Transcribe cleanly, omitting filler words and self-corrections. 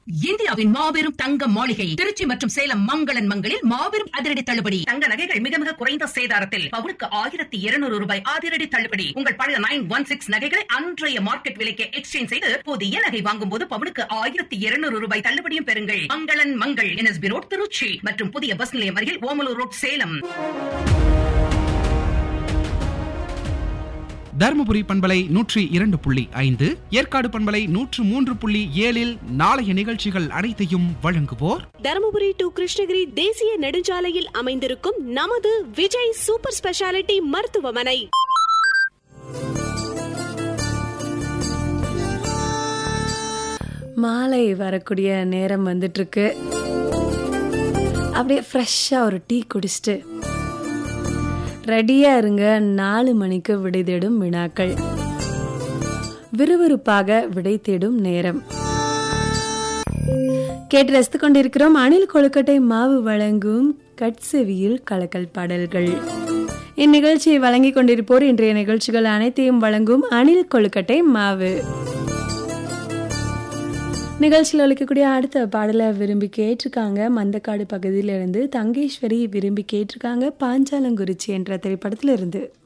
இந்தியாவின் மாபெரும் தங்க மாளிகை திருச்சி மற்றும் சேலம் மங்களன் மங்களில் மாபெரும் அதிரடி தள்ளுபடி. தங்க நகைகள் மிக மிக குறைந்த சேதாரத்தில் பவுனுக்கு 1200 ரூபாய் அதிரடி தள்ளுபடி. உங்கள் பழைய 916 நகைகளை அன்றைய மார்க்கெட் விலைக்கு எக்ஸ்சேஞ்ச் செய்து புதிய நகை வாங்கும் போது பவுனுக்கு 1200 ரூபாய் தள்ளுபடியும் பெறுங்கள். மங்களன் மங்கள் NSB ரோட் திருச்சி மற்றும் புதிய பஸ் நிலையம் அருகில் ஓமலூர் ரோட் சேலம். தருமபுரி பண்பலை 102.5, ஏற்காடு பண்பலை 103.7 நாளைய நிகழ்ச்சிகள் அனைத்தையும் வழங்குவோர் தருமபுரி டு கிருஷ்ணகிரி தேசிய நெடுஞ்சாலையில் அமைந்திருக்கும் நமது விஜய் சூப்பர் ஸ்பெஷாலிட்டி மருத்துவமனை. மாலை வரக்கூடிய நேரம் வந்துட்டு இருக்கு. அப்படியே ஃப்ரெஷ்ஷாக ஒரு டீ குடிச்சிட்டு ரெடியாக இருங்க. 4 மணிக்கு விடை தேடும் வினாக்கள், விறுவிறுப்பாக விடை தேடும் நேரம். கேட்டு ரசித்து கொண்டிருக்கிறோம் அணில் கொழுக்கட்டை மாவு வழங்கும் கட்செவியில் கலக்கல் பாடல்கள். இந்நிகழ்ச்சியை வழங்கி கொண்டிருப்போர் இன்றைய நிகழ்ச்சிகள் அனைத்தையும் வழங்கும் அணில் கொழுக்கட்டை மாவு. நிகழ்ச்சியில் ஒழிக்கக்கூடிய அடுத்த பாடலை விரும்பி கேட்டிருக்காங்க. மந்தக்காடு பகுதியிலிருந்து தங்கேஸ்வரி விரும்பி கேட்டிருக்காங்க பாஞ்சாலங்குறிச்சி என்ற திரைப்படத்திலிருந்து.